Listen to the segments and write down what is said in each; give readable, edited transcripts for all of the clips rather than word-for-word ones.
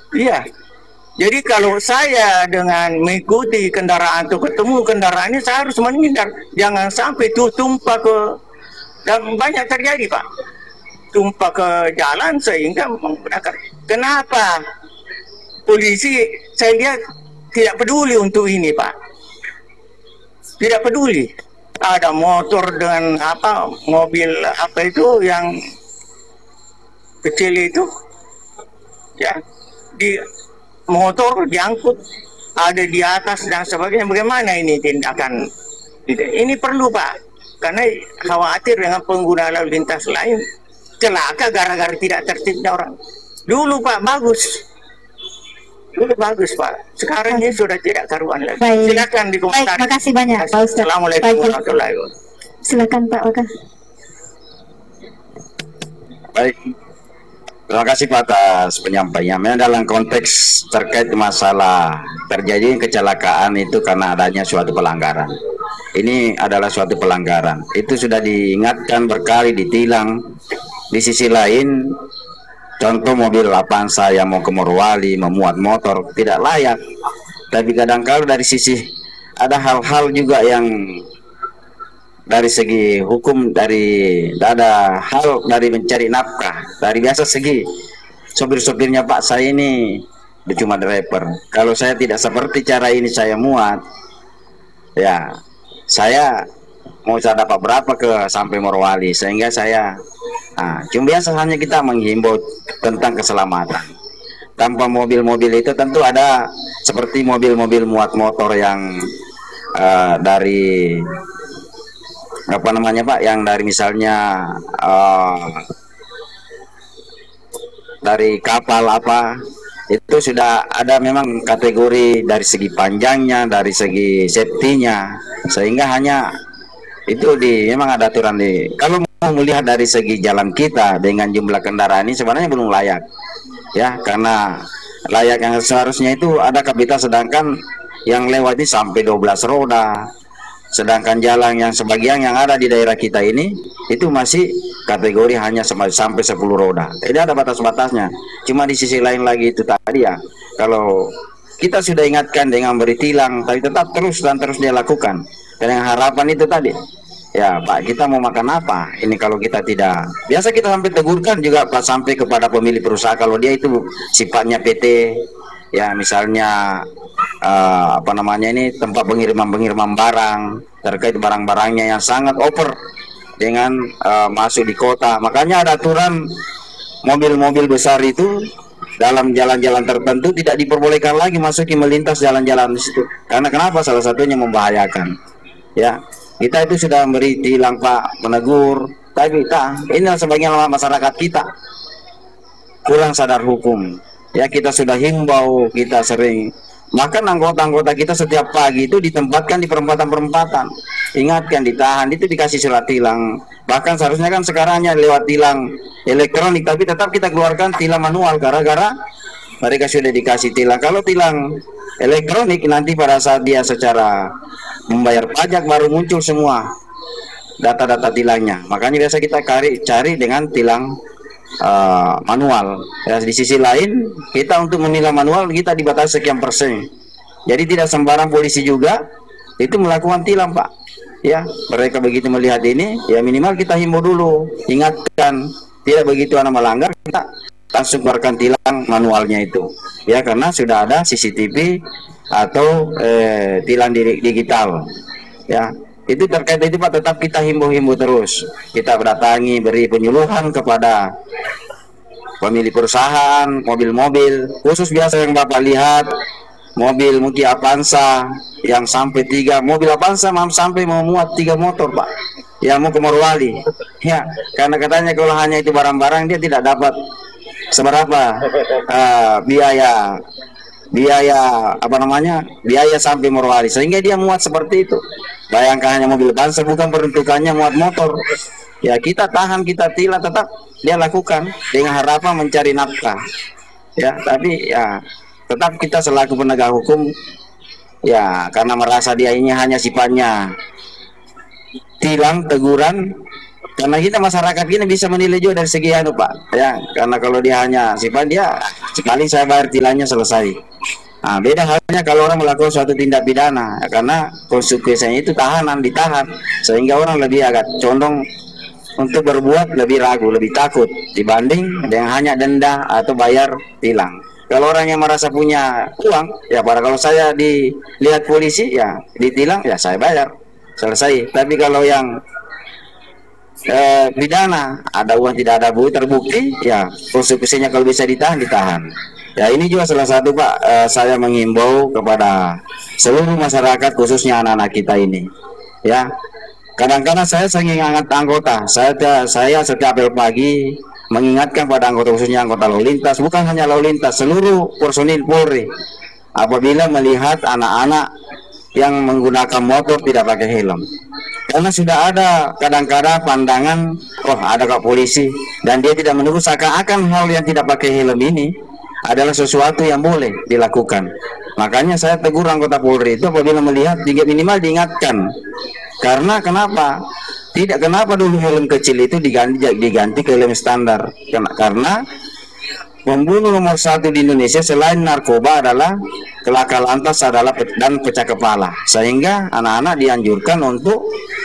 Iya. Jadi kalau saya dengan mengikuti kendaraan atau ketemu kendaraan ini, saya harus menghindar. Jangan sampai itu tumpah ke, dan banyak terjadi Pak, tumpah ke jalan sehingga menggunakan. Kenapa polisi saya lihat tidak peduli untuk ini Pak, tidak peduli. Ada motor dengan apa, mobil apa itu yang kecil itu, ya, di motor diangkut ada di atas dan sebagainya. Bagaimana ini tindakan? Ini perlu Pak, karena khawatir dengan pengguna lalu lintas lain celaka gara-gara tidak tertibnya orang. Dulu Pak bagus, dulu bagus Pak, sekarang ini sudah tidak karuan lagi. Baik. Silakan dikomentari. Baik, makasih banyak Pak Ustadz. Assalamualaikum warahmatullahi wabarakatuh. Silakan Pak Waka. Baik, terima kasih Pak atas penyampaiannya. Memang dalam konteks terkait masalah terjadi kecelakaan itu karena adanya suatu pelanggaran. Ini adalah suatu pelanggaran. Itu sudah diingatkan berkali, ditilang. Di sisi lain, contoh mobil Avanza yang mau ke Morowali memuat motor tidak layak. Tapi kadang-kala dari sisi ada hal-hal juga yang dari segi hukum, dari ada hal dari mencari nafkah, dari biasa segi sopir-sopirnya Pak saya ini cuma driver. Kalau saya tidak seperti cara ini saya muat, ya saya mau saya dapat berapa ke sampai Morowali, sehingga saya cuma biasa hanya kita menghimbau tentang keselamatan. Tanpa mobil-mobil itu tentu ada seperti mobil-mobil muat motor yang dari apa namanya Pak, yang dari misalnya dari kapal apa, itu sudah ada memang kategori dari segi panjangnya, dari segi safety-nya, sehingga hanya itu memang ada aturan di. Kalau mau melihat dari segi jalan kita dengan jumlah kendaraan ini sebenarnya belum layak, ya, karena layak yang seharusnya itu ada kapasitas, sedangkan yang lewat ini sampai 12 roda. Sedangkan jalan yang sebagian yang ada di daerah kita ini itu masih kategori hanya sampai 10 roda. Jadi ada batas-batasnya. Cuma di sisi lain lagi itu tadi ya, kalau kita sudah ingatkan dengan beri tilang, tapi tetap terus dan terus dia lakukan. Dan yang harapan itu tadi, ya Pak, kita mau makan apa? Ini kalau kita tidak, biasa kita sampai tegurkan juga Pak, sampai kepada pemilik perusahaan kalau dia itu sifatnya PT, ya misalnya apa namanya ini tempat pengiriman barang, terkait barang-barangnya yang sangat over dengan masuk di kota. Makanya ada aturan mobil-mobil besar itu dalam jalan-jalan tertentu tidak diperbolehkan lagi masuki melintas jalan-jalan di situ. Karena kenapa? Salah satunya membahayakan. Ya, kita itu sudah memberi tilang Pak, menegur, tapi ini sebagian masyarakat kita kurang sadar hukum. Ya, kita sudah himbau, kita sering. Bahkan anggota-anggota kita setiap pagi itu ditempatkan di perempatan-perempatan, ingatkan, ditahan, itu dikasih surat tilang. Bahkan seharusnya kan sekarang hanya lewat tilang elektronik, tapi tetap kita keluarkan tilang manual gara-gara mereka sudah dikasih tilang. Kalau tilang elektronik nanti pada saat dia secara membayar pajak baru muncul semua data-data tilangnya. Makanya biasa kita cari dengan tilang manual. Ya, di sisi lain kita untuk menilang manual kita dibatasi sekian persen. Jadi tidak sembarang polisi juga itu melakukan tilang Pak. Ya, mereka begitu melihat ini, ya minimal kita himbau dulu, ingatkan, tidak begitu anak melanggar kita langsung keluarkan tilang manualnya itu. Ya, karena sudah ada CCTV atau tilang digital. Ya, itu terkait itu Pak, tetap kita himbau-himbau terus. Kita berdatangi, beri penyuluhan kepada pemilik perusahaan, mobil-mobil, khusus biasa yang Bapak lihat, mobil mungkin Avanza yang sampai 3, mobil Avanza sampai memuat 3 motor Pak, yang mau ke Morowali. Ya, karena katanya kalau hanya itu barang-barang dia tidak dapat seberapa biaya apa namanya, biaya sampai Morowali, sehingga dia muat seperti itu. Bayangkan hanya mobil Avanza, bukan peruntukannya muat motor. Ya, kita tahan, kita tilang, tetap dia lakukan dengan harapan mencari nafkah. Ya, tapi ya tetap kita selaku penegak hukum, ya karena merasa dia ini hanya sifatnya tilang, teguran, Karena kita masyarakat ini bisa menilai juga dari segi anu Pak, ya. Karena kalau dia hanya sifat dia sekali saya bayar tilangnya selesai. Nah, beda halnya kalau orang melakukan suatu tindak pidana, ya, karena konsekuensinya itu tahanan, ditahan, sehingga orang lebih agak condong untuk berbuat lebih ragu, lebih takut dibanding dengan hanya denda atau bayar tilang. Kalau orang yang merasa punya uang, ya pada kalau saya dilihat polisi, ya ditilang, ya saya bayar, selesai. Tapi kalau yang pidana ada uang tidak ada terbukti, ya konsekuensinya kalau bisa ditahan, ditahan. Ya ini juga salah satu Pak, saya mengimbau kepada seluruh masyarakat khususnya anak-anak kita ini, ya. Kadang-kadang saya sering ingat anggota, saya setiap apel pagi mengingatkan pada anggota, khususnya anggota lalu lintas, bukan hanya lalu lintas, seluruh personil Polri, apabila melihat anak-anak yang menggunakan motor tidak pakai helm. Karena sudah ada kadang-kadang pandangan, oh ada kak polisi, dan dia tidak menunggu, seakan-akan hal yang tidak pakai helm ini adalah sesuatu yang boleh dilakukan. Makanya saya tegur anggota Polri itu apabila melihat, minimal diingatkan. Karena kenapa? Kenapa dulu helm kecil itu diganti ke helm standar? Karena pembunuh nomor 1 di Indonesia selain narkoba adalah kelaka lantas dan pecah kepala. Sehingga anak-anak dianjurkan untuk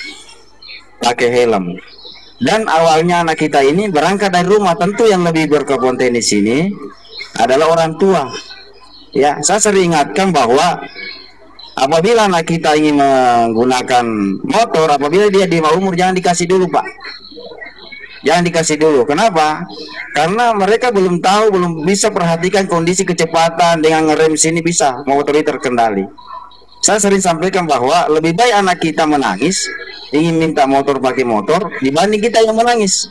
pakai helm. Dan awalnya anak kita ini berangkat dari rumah, tentu yang lebih berkompeten di sini adalah orang tua. Ya, saya sering ingatkan bahwa apabila anak kita ingin menggunakan motor, apabila dia di bawah umur, jangan dikasih dulu Pak. Jangan dikasih dulu. Kenapa? Karena mereka belum tahu, belum bisa perhatikan kondisi kecepatan, dengan ngerem sini bisa motor itu terkendali. Saya sering sampaikan bahwa lebih baik anak kita menangis, ingin minta motor pakai motor, dibanding kita yang menangis.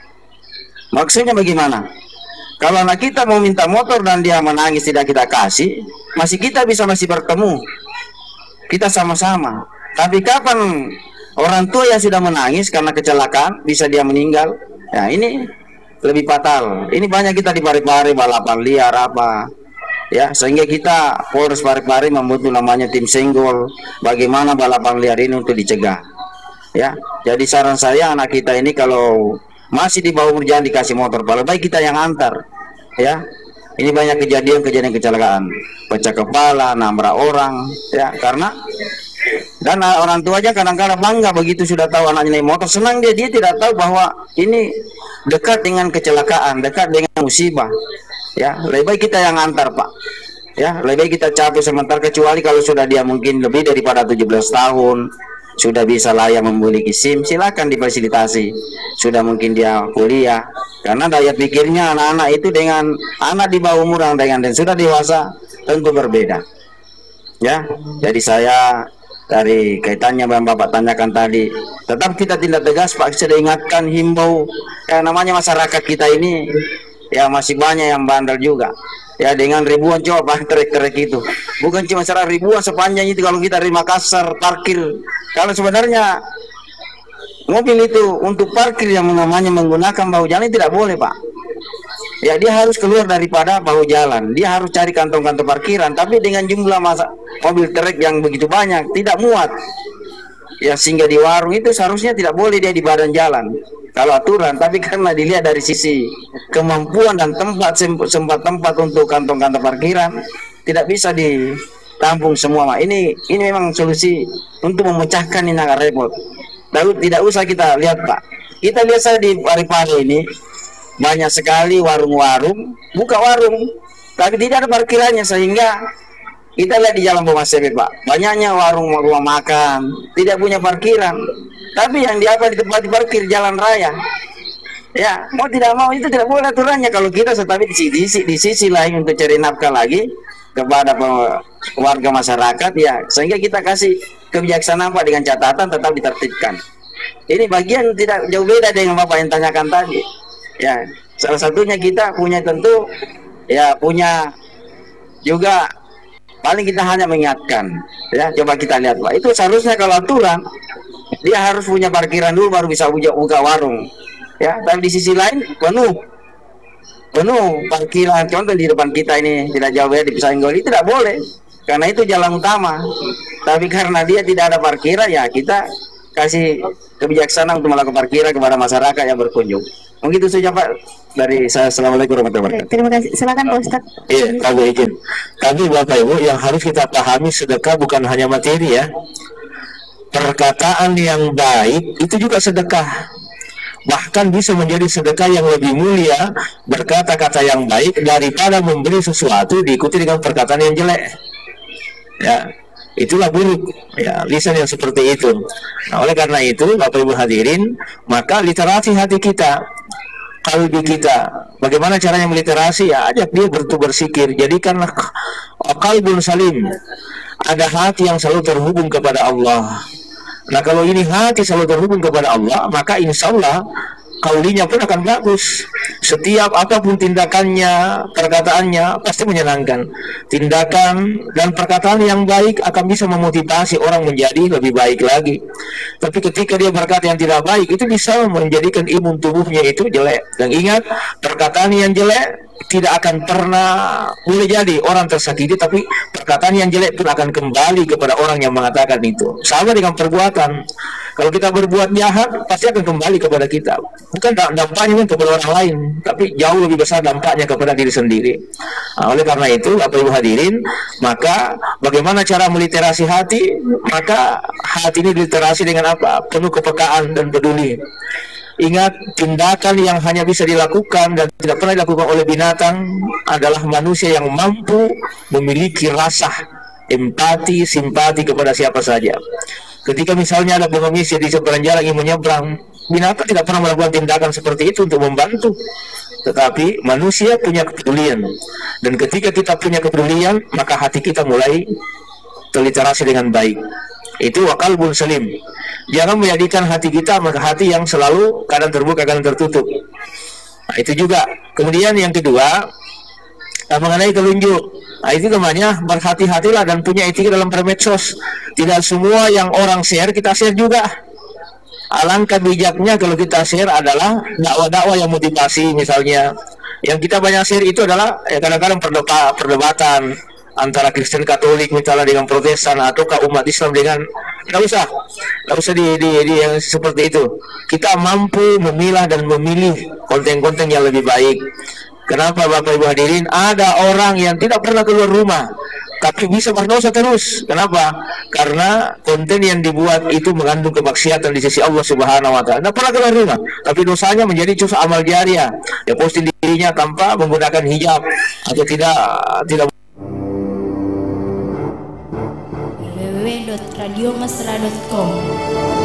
Maksudnya bagaimana? Kalau anak kita mau minta motor dan dia menangis tidak kita kasih, kita masih bertemu, kita sama-sama. Tapi kapan orang tua yang sudah menangis karena kecelakaan bisa dia meninggal, ya ini lebih fatal. Ini banyak kita di Parepare balapan liar apa, ya, sehingga kita Polres Parepare membentuk namanya tim senggol, bagaimana balapan liar ini untuk dicegah, ya. Jadi saran saya, anak kita ini kalau masih di bawah umur jangan dikasih motor, paling baik kita yang antar, ya. Ini banyak kejadian kecelakaan, pecah kepala, nabrak orang, ya, karena dan orang tua aja kadang-kadang bangga begitu sudah tahu anaknya naik motor, senang dia tidak tahu bahwa ini dekat dengan kecelakaan, dekat dengan musibah. Ya, lebih baik kita yang antar Pak. Ya, lebih baik kita capek sebentar, kecuali kalau sudah dia mungkin lebih daripada 17 tahun, sudah bisa layak memiliki SIM, silakan difasilitasi. Sudah mungkin dia kuliah, karena daya pikirnya anak-anak itu dengan anak di bawah umur dengan dan sudah dewasa tentu berbeda. Ya, jadi saya dari kaitannya yang Bapak tanyakan tadi, tetap kita tindak tegas Pak, sudah ingatkan, himbau, ya namanya masyarakat kita ini ya masih banyak yang bandel juga. Ya dengan ribuan coba trek-trek itu, bukan cuma 100 ribuan sepanjang itu. Kalau kita dari Makassar parkir, kalau sebenarnya mobil itu untuk parkir yang namanya menggunakan bahu jalan tidak boleh Pak. Ya dia harus keluar daripada bahu jalan, dia harus cari kantong-kantong parkiran. Tapi dengan jumlah mobil trek yang begitu banyak tidak muat. Ya sehingga di warung itu seharusnya tidak boleh dia di badan jalan kalau aturan, tapi karena dilihat dari sisi kemampuan dan tempat untuk kantong-kantong parkiran tidak bisa ditampung semua. Ini memang solusi untuk memecahkan ini agak repot. Tidak usah kita lihat Pak, kita lihat saya di Parepare ini banyak sekali warung-warung buka warung tapi tidak ada parkirannya, sehingga kita lihat di Jalan Bomasebe Pak, banyaknya warung rumah makan tidak punya parkiran, tapi yang di tempat parkir jalan raya. Ya mau tidak mau itu tidak boleh aturannya. Kalau kita tetapi di sisi lain untuk cari nafkah lagi kepada warga masyarakat, ya sehingga kita kasih kebijaksanaan Pak, dengan catatan tetap ditertibkan. Ini bagian tidak jauh beda dengan Bapak yang tanyakan tadi. Ya salah satunya kita punya tentu ya punya juga, paling kita hanya mengingatkan. Ya coba kita lihat Pak, itu seharusnya kalau aturan dia harus punya parkiran dulu baru bisa buka warung. Ya, tapi di sisi lain penuh parkiran. Contoh di depan kita ini tidak jauh ya di Pisanggol, itu tidak boleh karena itu jalan utama. Tapi karena dia tidak ada parkiran, ya kita kasih kebijaksanaan untuk melakukan parkiran kepada masyarakat yang berkunjung. Mungkin itu saja Pak dari saya. Assalamualaikum warahmatullahi wabarakatuh. Terima kasih. Silakan Pak Ustadz. Iya, kami izin. Tapi Bapak Ibu yang harus kita pahami, sedekah bukan hanya materi ya. Perkataan yang baik itu juga sedekah. Bahkan bisa menjadi sedekah yang lebih mulia berkata-kata yang baik daripada memberi sesuatu diikuti dengan perkataan yang jelek. Ya, itulah buruk ya lisan yang seperti itu. Nah, oleh karena itu Bapak Ibu hadirin, maka literasi hati kita, kalbi kita, bagaimana caranya meliterasi? Ya ajak dia bersikir, jadikanlah qalbun salim, ada hati yang selalu terhubung kepada Allah. Nah kalau ini hati selalu terhubung kepada Allah, maka insya Allah kaulinya pun akan bagus. Setiap apapun tindakannya, perkataannya pasti menyenangkan. Tindakan dan perkataan yang baik akan bisa memotivasi orang menjadi lebih baik lagi. Tapi ketika dia berkata yang tidak baik, itu bisa menjadikan imun tubuhnya itu jelek. Dan ingat, perkataan yang jelek tidak akan pernah boleh jadi orang tersakiti, tapi perkataan yang jelek pun akan kembali kepada orang yang mengatakan itu. Sama dengan perbuatan, kalau kita berbuat jahat pasti akan kembali kepada kita, bukan dampaknya kepada orang lain, tapi jauh lebih besar dampaknya kepada diri sendiri. Nah, oleh karena itu Bapak Ibu hadirin, maka bagaimana cara meliterasi hati? Maka hati ini diliterasi dengan apa? Penuh kepekaan dan peduli. Ingat, tindakan yang hanya bisa dilakukan dan tidak pernah dilakukan oleh binatang adalah manusia yang mampu memiliki rasa empati, simpati kepada siapa saja. Ketika misalnya ada pengemis di seberang jalan ingin menyeberang, binatang tidak pernah melakukan tindakan seperti itu untuk membantu. Tetapi manusia punya kepedulian, dan ketika kita punya kepedulian, maka hati kita mulai terliterasi dengan baik. Itu qalbun salim. Jangan menjadikan hati kita maka hati yang selalu kadang terbuka kadang tertutup. Nah, itu juga. Kemudian yang kedua, mengenai telunjuk. Nah, itu namanya berhati-hatilah dan punya etika dalam bermedsos. Tidak semua yang orang share kita share juga. Alangkah bijaknya kalau kita share adalah dakwah-dakwah yang motivasi misalnya. Yang kita banyak share itu adalah kadang-kadang perdebatan antara Kristen Katolik misalnya dengan Protestan, ataukah umat Islam dengan, nggak usah di yang seperti itu. Kita mampu memilah dan memilih konten-konten yang lebih baik. Kenapa Bapak Ibu hadirin? Ada orang yang tidak pernah keluar rumah tapi bisa berdosa terus. Kenapa? Karena konten yang dibuat itu mengandung kemaksiatan di sisi Allah Subhanahu wa taala. Tidak pernah keluar rumah, tapi dosanya menjadi dosa amal jariah. Dia posting dirinya tanpa menggunakan hijab atau tidak www.radiomesra.com